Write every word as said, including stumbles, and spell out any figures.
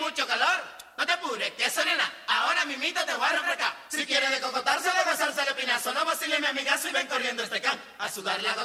mucho calor. No te apures, que eso nena, ahora mimito te voy a refrescar. Si quieres de cocotarse, de gozarse el espinazo, no vacile mi amigazo y ven corriendo este can a sudar la